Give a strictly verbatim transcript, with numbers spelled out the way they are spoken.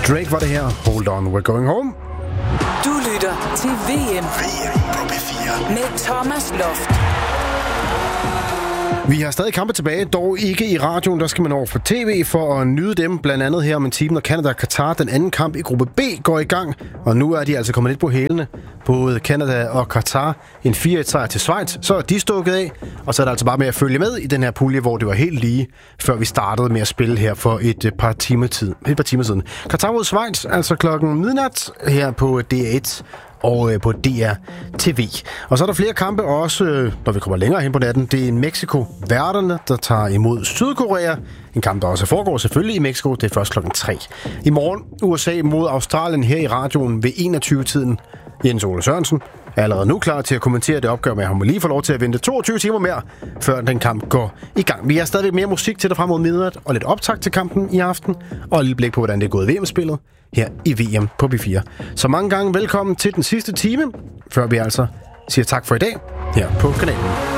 Drake var det her. Hold on, we're going home. Du lytter til V M. V M på P fire. Med Thomas Loft. Vi har stadig kampe tilbage, dog ikke i radioen. Der skal man over på tv for at nyde dem. Blandt andet her om en time, når Canada og Qatar, den anden kamp i gruppe B, går i gang. Og nu er de altså kommet lidt på hælene. Både Canada og Qatar. En fire et sejr til Schweiz, så er de stukket af. Og så er der altså bare med at følge med i den her pulje, hvor det var helt lige, før vi startede med at spille her for et par timer, tid, et par timer siden. Qatar mod Schweiz, altså klokken midnat her på D R et. Og på D R T V. Og så er der flere kampe også, når vi kommer længere hen på natten. Det er Mexico værterne, der tager imod Sydkorea. En kamp, der også foregår selvfølgelig i Mexico. Det er først klokken tre. I morgen U S A mod Australien her i radioen ved enogtyve-tiden. Jens Ole Sørensen er allerede nu klar til at kommentere det opgør, med ham må lige få lov til at vente toogtyve timer mere, før den kamp går i gang. Vi har stadigvæk mere musik til dig frem mod midnat, og lidt optakt til kampen i aften, og et lille blik på, hvordan det er gået i V M-spillet her i V M på P fire. Så mange gange velkommen til den sidste time, før vi altså siger tak for i dag her på kanalen.